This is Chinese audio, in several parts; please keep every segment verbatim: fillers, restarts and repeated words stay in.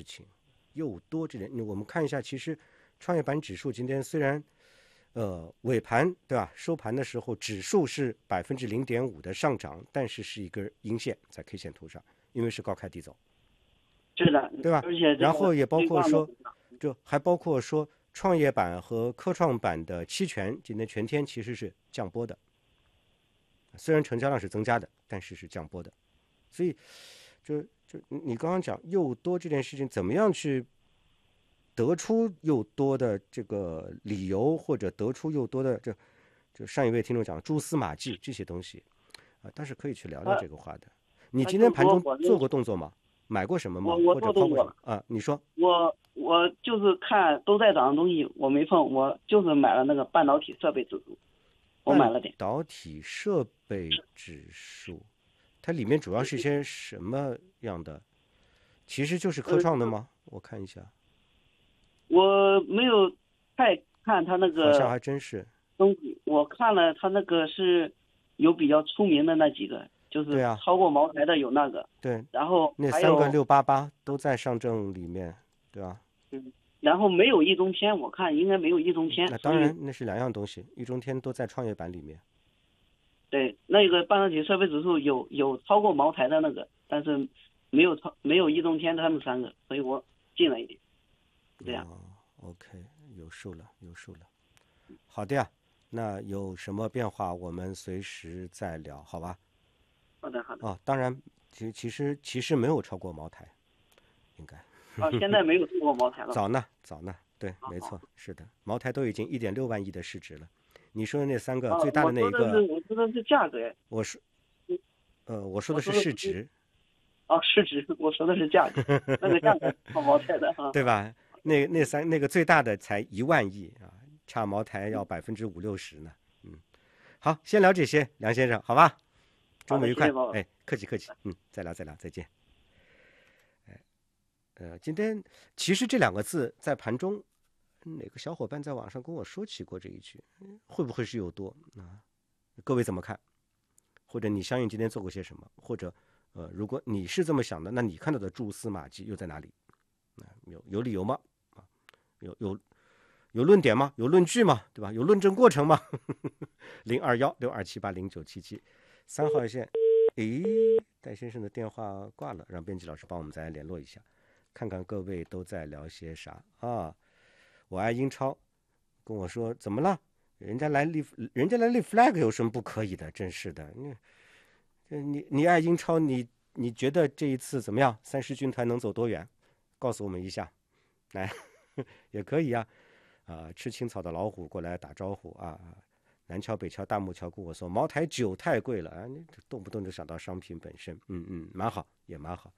情，又多这点。我们看一下，其实创业板指数今天虽然呃尾盘对吧，收盘的时候指数是百分之零点五的上涨，但是是一根阴线在 K 线图上，因为是高开低走。 是的， 对吧？ 而且然后也包括说， 这就还包括说，创业板和科创板的期权今天全天其实是降波的，虽然成交量是增加的，但是是降波的。所以，就就你刚刚讲又多这件事情，怎么样去得出又多的这个理由，或者得出又多的这就上一位听众讲蛛丝马迹这些东西啊，但是可以去聊聊这个话的。你今天盘中做过动作吗？买过什么吗？ 我我或者抛过什么啊？你说。 我我就是看都在涨的东西，我没碰，我就是买了那个半导体设备指数，我买了点。 半导体设备指数，它里面主要是一些什么样的？其实就是科创的吗？呃、我看一下。 我没有太看它那个， 好像还真是。 东西我看了它那个是有比较出名的那几个。就是超过茅台的有那个， 对、啊， 然后那三个六八八都在上证里面，对吧？ 嗯，然后没有易中天，我看应该没有易中天。 那当然，那是两样东西，易中天都在创业板里面。 对，那个半导体设备指数有有超过茅台的那个，但是没有超没有易中天他们三个，所以我进了一点，这样。 哦 ，OK， 有数了，有数了。好的呀，那有什么变化我们随时再聊，好吧？ 好的好的。 哦，当然，其其实其实没有超过茅台，应该。 啊，现在没有超过茅台了。 早呢，早呢，对，没错，是的，茅台都已经一点六万亿的市值了。你说的那三个、 啊、 最大的那一个， 我说的是我说的是价格呀。 我说，呃，我说的是市值。 哦，市值，我说的是价格，那个价格超茅台的哈， 对吧？那那三那个最大的才一万亿啊，差茅台要百分之五六十呢。嗯，好，先聊这些，梁先生，好吧？周末愉快，哎，客气客气，嗯，再聊再聊，再见。哎，呃，今天其实这两个字在盘中，哪个小伙伴在网上跟我说起过这一句，会不会是有多啊？各位怎么看？或者你相应今天做过些什么？或者呃，如果你是这么想的，那你看到的蛛丝马迹又在哪里？啊，有有理由吗？啊，有有有论点吗？有论据吗？对吧？有论证过程吗？零二幺六二七八零九七七，三号线。诶，戴先生的电话挂了，让编辑老师帮我们再来联络一下，看看各位都在聊些啥啊？我爱英超跟我说怎么了？人家来立，人家来立 flag 有什么不可以的？真是的，你你你爱英超，你你觉得这一次怎么样？三狮军团能走多远？告诉我们一下，来也可以啊。啊、呃，吃青草的老虎过来打招呼啊！南桥、北桥、大木桥跟我说，茅台酒太贵了啊！你动不动就想到商品本身，嗯嗯，蛮好，也蛮好。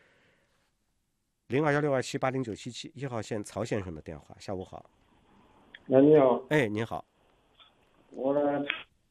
零二幺六二七八零九七七，一号线曹先生的电话，下午好。 哎，你好。 哎，您好。 我呢？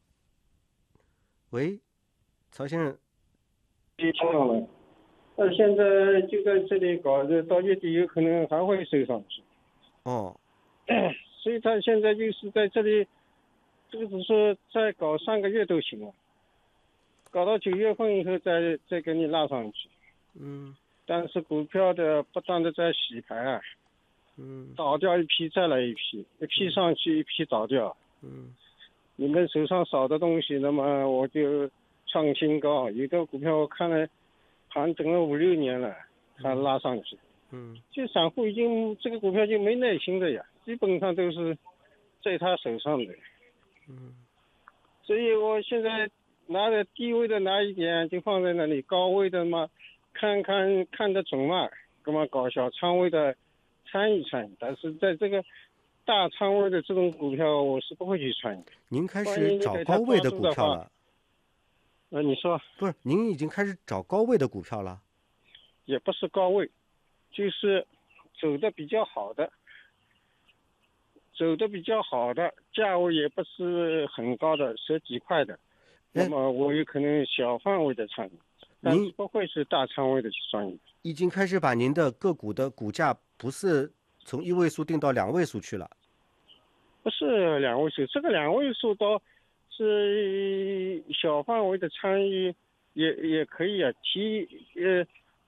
喂，曹先生。 听到了。那现在就在这里搞着，到月底有可能还会收上去。 哦。 所以他现在就是在这里，这个只是再搞三个月都行了，搞到九月份以后再再给你拉上去。 嗯。 但是股票的不断的在洗牌啊。 嗯。 倒掉一批再来一批，一批上去一批倒掉。 嗯。 你们手上少的东西，那么我就创新高。有的股票我看了，盘整了五六年了，才拉上去。 嗯。 就散户已经这个股票就没耐心的呀，基本上都是在他手上的。 嗯。 所以我现在拿着低位的拿一点，就放在那里，高位的嘛，看看看得准嘛，干嘛搞小仓位的参一参。但是在这个大仓位的这种股票，我是不会去参与。 您开始找高位的股票了？ 呃，你说不是？您已经开始找高位的股票了？ 也不是高位，就是走的比较好的，走的比较好的，价位也不是很高的，十几块的。那么我有可能小范围的参与，但是不会是大仓位的去参与。 已经开始把您的个股的股价不是从一位数定到两位数去了？ 不是两位数，这个两位数倒是小范围的参与也也可以啊。提呃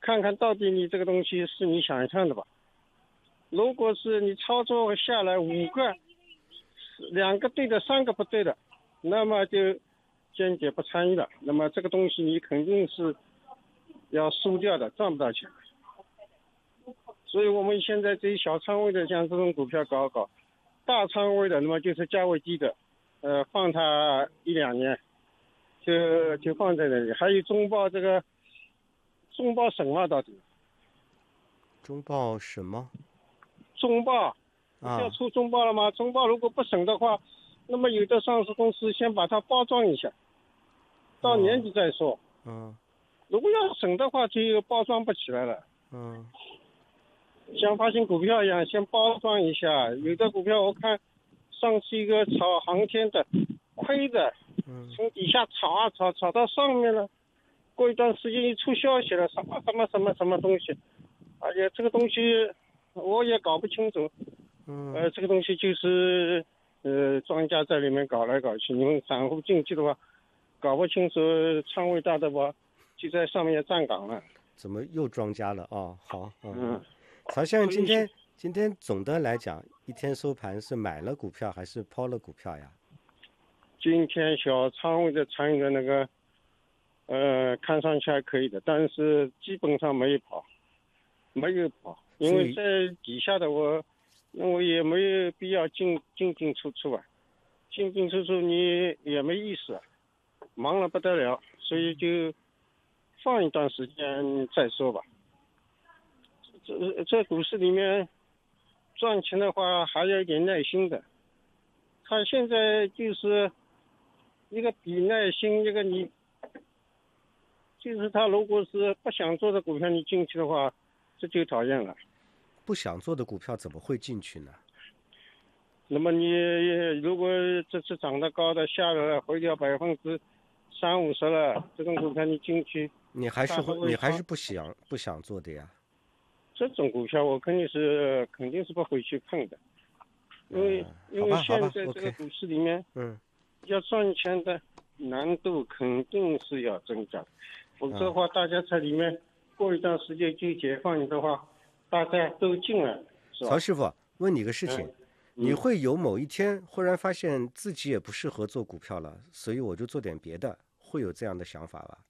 看看到底你这个东西是你想象的吧。如果是你操作下来五个，两个对的，三个不对的，那么就坚决不参与了。那么这个东西你肯定是要输掉的，赚不到钱。所以我们现在对于小仓位的像这种股票搞搞，大仓位的那么就是价位低的，呃，放它一两年，就就放在那里。还有中报这个，中报什么到底？ 中报什么？ 中报，不是要出中报了吗？中报如果不审的话，那么有的上市公司先把它包装一下，到年底再说。 嗯。 如果要审的话，就包装不起来了。 嗯。 像发行股票一样，先包装一下。有的股票我看上次一个炒航天的，亏的，从底下炒啊炒，炒到上面了。过一段时间一出消息了，什么什么什么什么东西，而且这个东西我也搞不清楚。呃，这个东西就是呃庄家在里面搞来搞去，你们散户进去的话，搞不清楚仓位大的话，就在上面站岗了。 怎么又庄家了啊、哦？好，嗯。 嗯曹先生，今天今天总的来讲，一天收盘是买了股票还是抛了股票呀？ 今天小仓位的参与的那个，呃，看上去还可以的，但是基本上没有跑，没有跑，因为在底下的我，我也没有必要进进进出出啊，进进出出你也没意思啊，忙了不得了，所以就放一段时间再说吧。这这股市里面赚钱的话，还要一点耐心的。他现在就是一个比耐心，一个你就是他如果是不想做的股票，你进去的话，这就讨厌了。 不想做的股票怎么会进去呢？ 那么你如果这次涨得高的下来了，回掉百分之三五十了，这种股票你进去， 你还是会，你还是不想不想做的呀？ 这种股票我肯定是肯定是不会去碰的，因为、 嗯、 因为现在这个股市里面， 嗯， 要赚钱的难度肯定是要增加，否则的话，大家在里面过一段时间就解放的话，大家都进来，是吧？ 曹师傅，问你个事情， 嗯、 你会有某一天忽然发现自己也不适合做股票了，所以我就做点别的，会有这样的想法吧？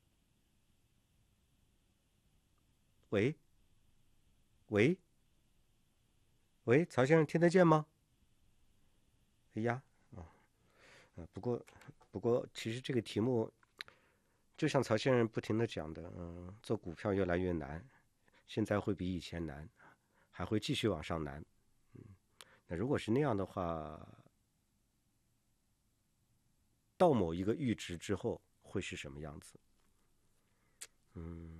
喂？喂，喂，曹先生听得见吗？哎呀，啊、哦，不过，不过，其实这个题目，就像曹先生不停的讲的，嗯，做股票越来越难，现在会比以前难，还会继续往上难，嗯，那如果是那样的话，到某一个阈值之后会是什么样子？嗯。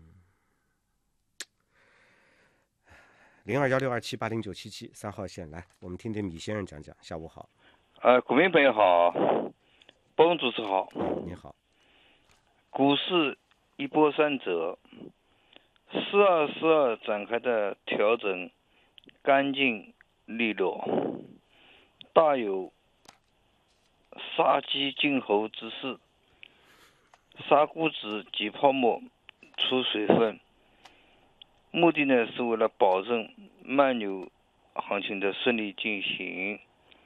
零二幺六二七八零九七七三号线来，我们听听米先生讲讲。下午好。 呃，股民朋友好，波荣主持好。 你好。 股市一波三折，四二四二展开的调整干净利落，大有杀鸡儆猴之势，杀股指挤泡沫出水分。目的呢是为了保证慢牛行情的顺利进行。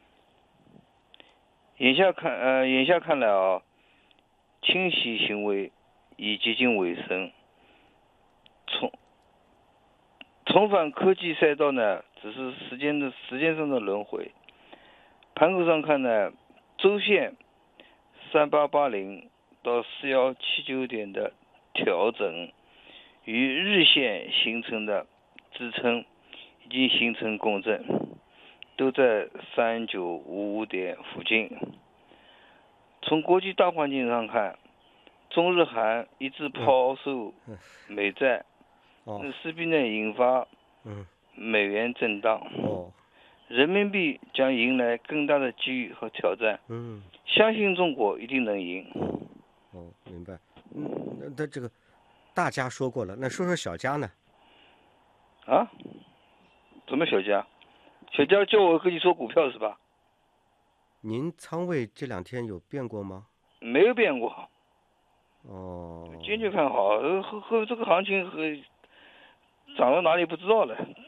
眼下看呃，眼下看来啊，清洗行为已接近尾声。重重返科技赛道呢，只是时间的时间上的轮回。盘口上看呢，周线三八八零到四幺七九点的调整。与日线形成的支撑已经形成共振，都在三九五五点附近。从国际大环境上看，中日韩一致抛售美债， 嗯嗯、 势必呢引发美元震荡， 哦、 人民币将迎来更大的机遇和挑战。 嗯， 相信中国一定能赢。 哦，明白。嗯，那那这个。大家说过了，那说说小家呢？ 啊？怎么小家？小家叫我跟你说股票是吧？ 您仓位这两天有变过吗？ 没有变过。 哦。 坚决看好，和和这个行情和涨到哪里不知道了。